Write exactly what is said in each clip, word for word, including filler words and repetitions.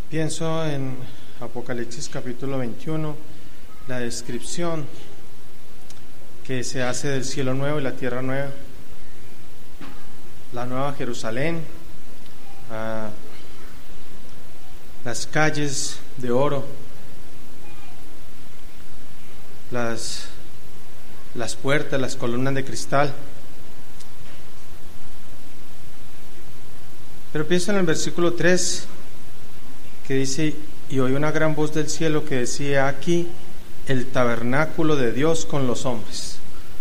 Pienso en Apocalipsis capítulo veintiuno, la descripción que se hace del cielo nuevo y la tierra nueva, la nueva Jerusalén, uh, las calles de oro, las, las puertas, las columnas de cristal. Pero pienso en el versículo tres, que dice: y oí una gran voz del cielo que decía: aquí el tabernáculo de Dios con los hombres,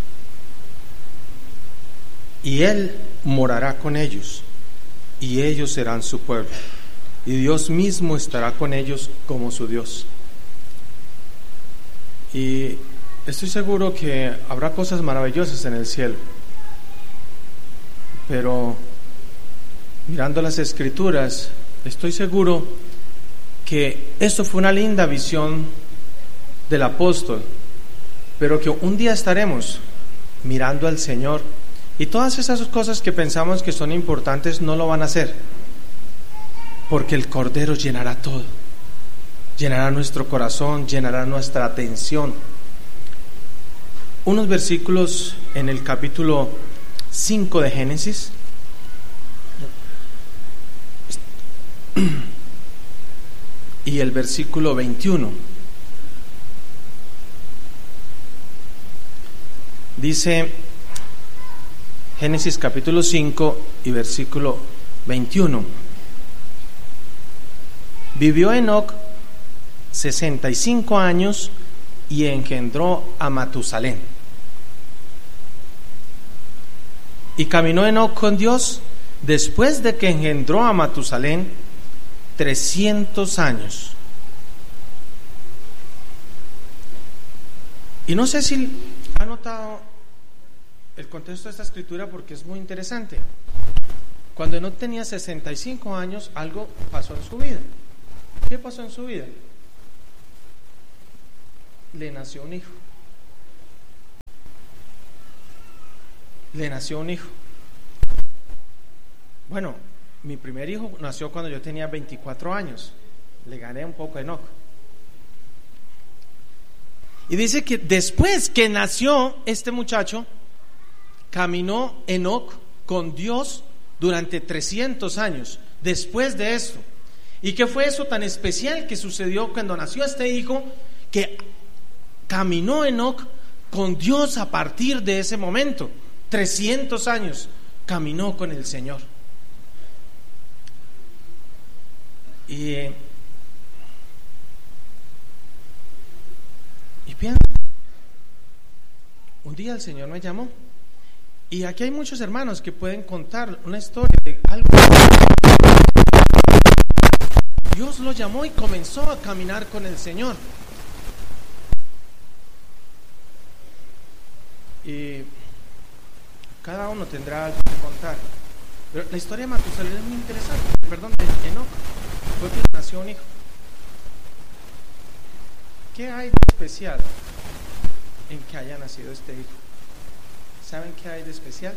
y Él morará con ellos, y ellos serán su pueblo, y Dios mismo estará con ellos como su Dios. Y estoy seguro que habrá cosas maravillosas en el cielo, pero mirando las Escrituras, estoy seguro que esto fue una linda visión del apóstol, pero que un día estaremos mirando al Señor y todas esas cosas que pensamos que son importantes no lo van a hacer, porque el Cordero llenará todo, llenará nuestro corazón, llenará nuestra atención. Unos versículos en el capítulo cinco de Génesis. Y el versículo veintiuno dice, Génesis capítulo cinco y versículo veintiuno: vivió Enoc sesenta y cinco años y engendró a Matusalén. Y caminó Enoc con Dios después de que engendró a Matusalén trescientos años. Y no sé si ha notado el contexto de esta escritura, porque es muy interesante. Cuando Enoc tenía sesenta y cinco años, algo pasó en su vida. ¿Qué pasó en su vida? Le nació un hijo. Le nació un hijo. Bueno, mi primer hijo nació cuando yo tenía veinticuatro años. Le gané un poco a Enoc. Y dice que después que nació este muchacho, caminó Enoc con Dios durante trescientos años. Después de esto, ¿y qué fue eso tan especial que sucedió cuando nació este hijo? Que caminó Enoc con Dios a partir de ese momento. trescientos años caminó con el Señor. Y, y pienso, un día el Señor me llamó, y aquí hay muchos hermanos que pueden contar una historia de algo. Dios lo llamó y comenzó a caminar con el Señor. Y cada uno tendrá algo que contar. Pero la historia de Matusalén es muy interesante. Perdón, de Enoc fue que nació un hijo. ¿Qué hay de especial en que haya nacido este hijo? ¿Saben qué hay de especial?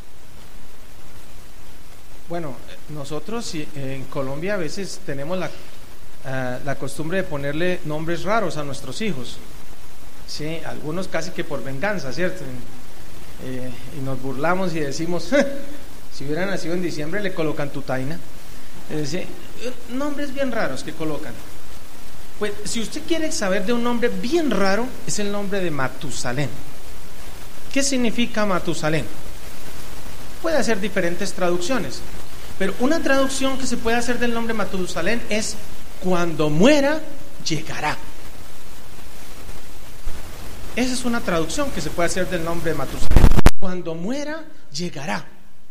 Bueno, nosotros en Colombia a veces tenemos la, uh, la costumbre de ponerle nombres raros a nuestros hijos. Sí, algunos casi que por venganza, ¿cierto? Eh, y nos burlamos y decimos, si hubiera nacido en diciembre le colocan tutaina. Es decir, nombres bien raros que colocan. Pues si usted quiere saber de un nombre bien raro, es el nombre de Matusalén. ¿Qué significa Matusalén? Puede hacer diferentes traducciones, pero una traducción que se puede hacer del nombre Matusalén es: cuando muera, llegará. Esa es una traducción que se puede hacer del nombre de Matusalén. Cuando muera, llegará.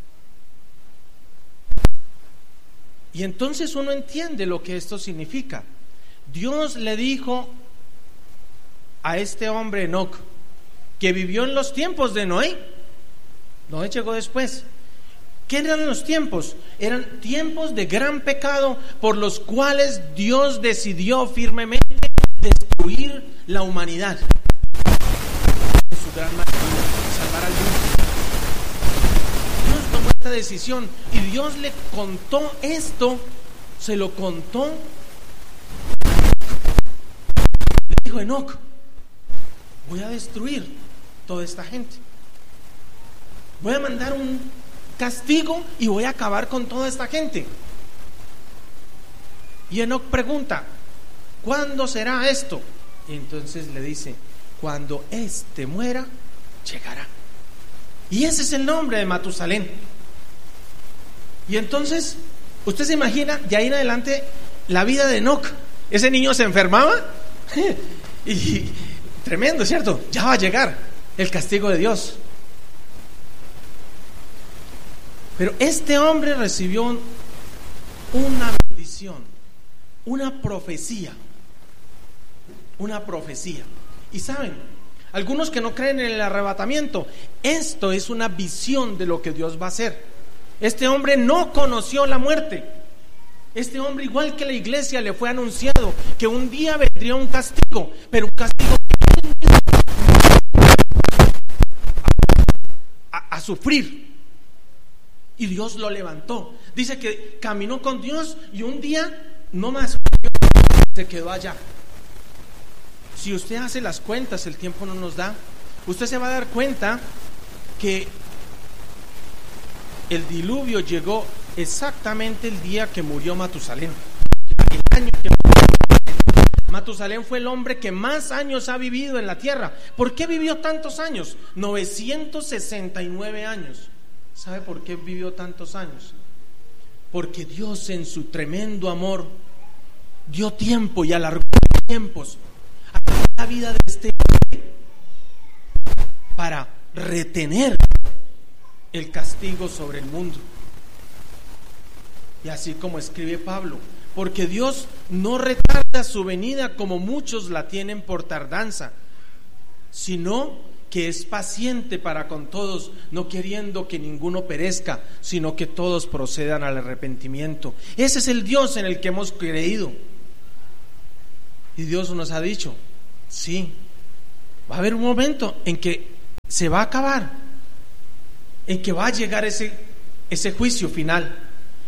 Y entonces uno entiende lo que esto significa. Dios le dijo a este hombre Enoc, que vivió en los tiempos de Noé. Noé llegó después. ¿Qué eran los tiempos? Eran tiempos de gran pecado, por los cuales Dios decidió firmemente destruir la humanidad en su gran mayoría, salvar al mundo. Dios tomó esta decisión y Dios le contó esto, se lo contó dijo Enoc: voy a destruir toda esta gente, voy a mandar un castigo y voy a acabar con toda esta gente. Y Enoc pregunta: ¿cuándo será esto? Y entonces le dice: cuando éste muera, llegará. Y ese es el nombre de Matusalén. Y entonces usted se imagina de ahí en adelante la vida de Enoc. Ese niño se enfermaba y tremendo, ¿cierto? Ya va a llegar el castigo de Dios. Pero este hombre recibió una bendición, una profecía, una profecía. Y saben, algunos que no creen en el arrebatamiento, esto es una visión de lo que Dios va a hacer. Este hombre no conoció la muerte. Este hombre, igual que la iglesia, le fue anunciado que un día vendría un castigo, pero un castigo que él mismo a, a sufrir. Y Dios lo levantó. Dice que caminó con Dios y un día no más se quedó allá. Si usted hace las cuentas, el tiempo no nos da, usted se va a dar cuenta que el diluvio llegó exactamente el día que murió Matusalén. El año que murió Matusalén fue el hombre que más años ha vivido en la tierra. ¿Por qué vivió tantos años? novecientos sesenta y nueve años. ¿Sabe por qué vivió tantos años? Porque Dios, en su tremendo amor, dio tiempo y alargó tiempos a la vida de este hombre para retener el castigo sobre el mundo. Y así como escribe Pablo: porque Dios no retarda su venida como muchos la tienen por tardanza, sino que es paciente para con todos, no queriendo que ninguno perezca, sino que todos procedan al arrepentimiento. Ese es el Dios en el que hemos creído. Y Dios nos ha dicho: sí, va a haber un momento en que se va a acabar, en que va a llegar ese, ese juicio final.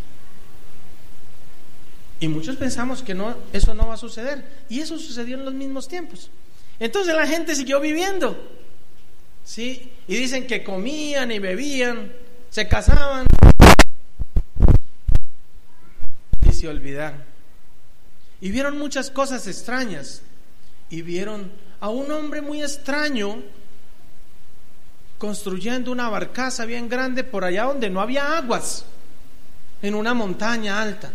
Y muchos pensamos que no, eso no va a suceder. Y eso sucedió en los mismos tiempos. Entonces la gente siguió viviendo, ¿sí? Y dicen que comían y bebían, se casaban y se olvidaron. Y vieron muchas cosas extrañas. Y vieron a un hombre muy extraño construyendo una barcaza bien grande por allá donde no había aguas, en una montaña alta.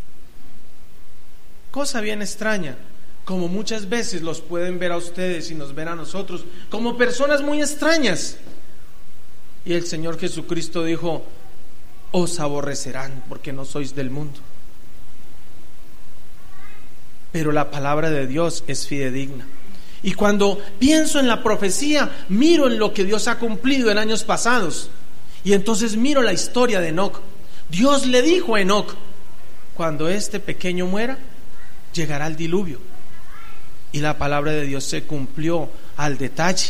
Cosa bien extraña, como muchas veces los pueden ver a ustedes y nos ven a nosotros como personas muy extrañas. Y el Señor Jesucristo dijo: os aborrecerán porque no sois del mundo. Pero la palabra de Dios es fidedigna. Y cuando pienso en la profecía, miro en lo que Dios ha cumplido en años pasados. Y entonces miro la historia de Enoc. Dios le dijo a Enoc: cuando este pequeño muera, llegará el diluvio. Y la palabra de Dios se cumplió al detalle.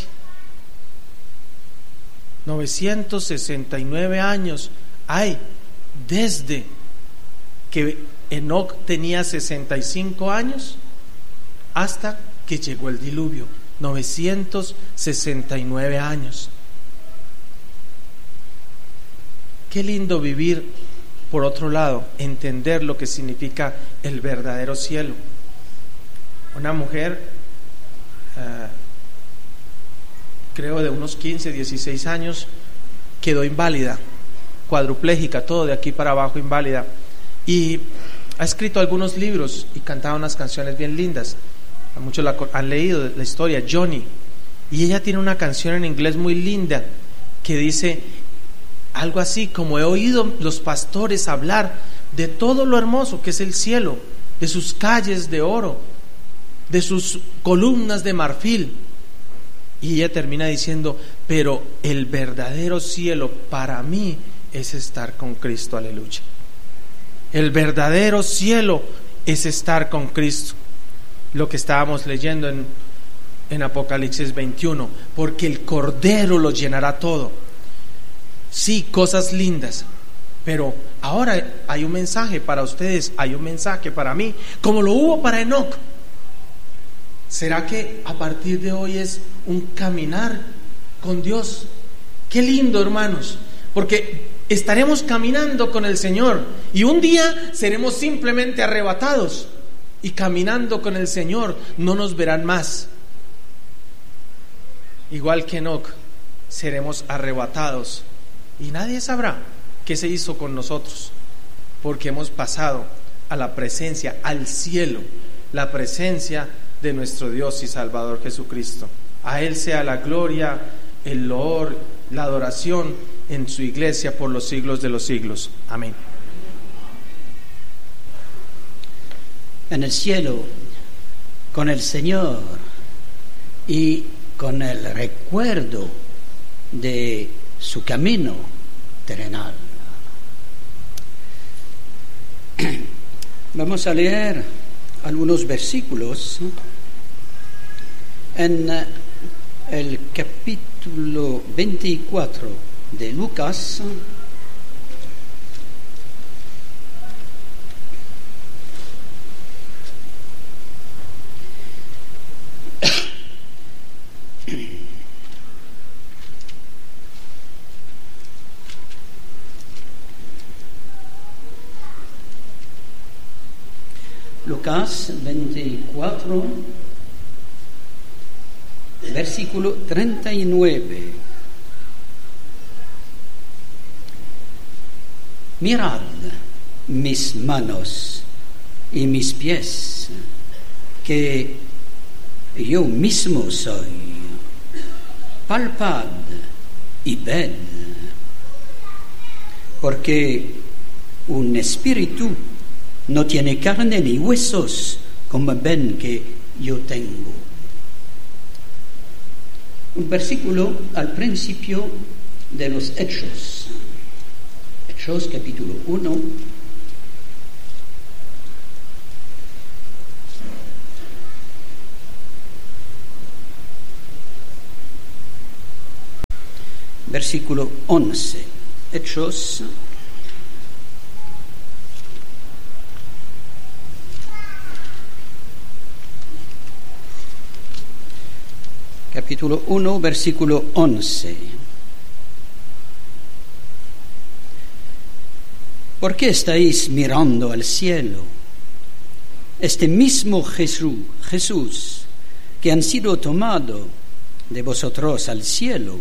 novecientos sesenta y nueve años hay desde que Enoc tenía sesenta y cinco años hasta que llegó el diluvio. novecientos sesenta y nueve años. Qué lindo vivir, por otro lado, entender lo que significa el verdadero cielo. Una mujer, uh, creo de unos quince, dieciséis años, quedó inválida, cuadruplégica, todo de aquí para abajo inválida, y ha escrito algunos libros y cantaba unas canciones bien lindas. Muchos la, han leído la historia, Johnny, y ella tiene una canción en inglés muy linda que dice algo así como: he oído los pastores hablar de todo lo hermoso que es el cielo, de sus calles de oro, de sus columnas de marfil. Y ella termina diciendo: pero el verdadero cielo para mí es estar con Cristo. Aleluya. El verdadero cielo es estar con Cristo. Lo que estábamos leyendo en, en Apocalipsis veintiuno: porque el Cordero lo llenará todo. Sí, cosas lindas, pero ahora hay un mensaje para ustedes, hay un mensaje para mí, como lo hubo para Enoc. ¿Será que a partir de hoy es un caminar con Dios? Qué lindo, hermanos, porque estaremos caminando con el Señor y un día seremos simplemente arrebatados y caminando con el Señor no nos verán más. Igual que Enoc, seremos arrebatados y nadie sabrá qué se hizo con nosotros, porque hemos pasado a la presencia, al cielo, la presencia de nuestro Dios y Salvador Jesucristo. A Él sea la gloria, el loor, la adoración en su iglesia por los siglos de los siglos. Amén. En el cielo, con el Señor y con el recuerdo de su camino terrenal. Vamos a leer algunos versículos en el capítulo veinticuatro de Lucas. Lucas veinticuatro, versículo treinta y nueve. Mirad mis manos y mis pies, que yo mismo soy. Palpad y ved, porque un espíritu no tiene carne ni huesos, como ven que yo tengo. Un versículo al principio de los Hechos. Hechos capítulo uno. Versículo once. Hechos capítulo uno, versículo once. ¿Por qué estáis mirando al cielo? Este mismo Jesús, Jesús, que han sido tomado de vosotros al cielo,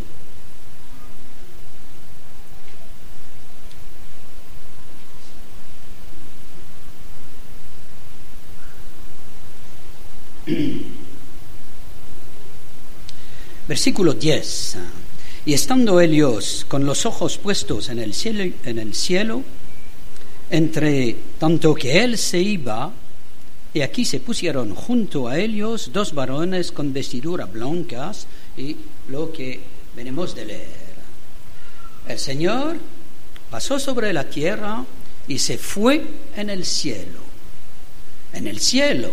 versículo diez. Y estando ellos con los ojos puestos en el cielo, en el cielo, entre tanto que él se iba, y aquí se pusieron junto a ellos dos varones con vestiduras blancas, y lo que venimos de leer. El Señor pasó sobre la tierra y se fue en el cielo. En el cielo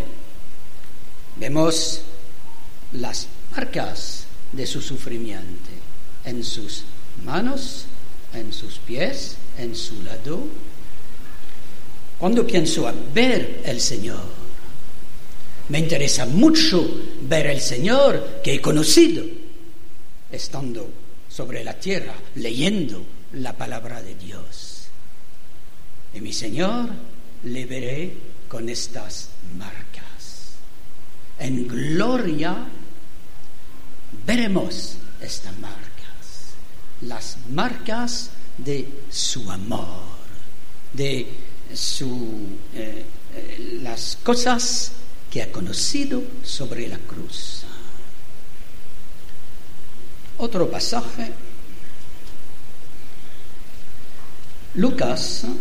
vemos las marcas de su sufrimiento en sus manos, en sus pies, en su lado. Cuando pienso a ver el Señor, me interesa mucho ver el Señor que he conocido, estando sobre la tierra, leyendo la palabra de Dios. Y mi Señor le veré con estas marcas. En gloria veremos estas marcas, las marcas de su amor, de su, eh, eh, las cosas que ha conocido sobre la cruz. Otro pasaje, Lucas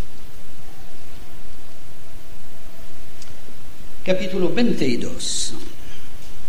capítulo veintidós.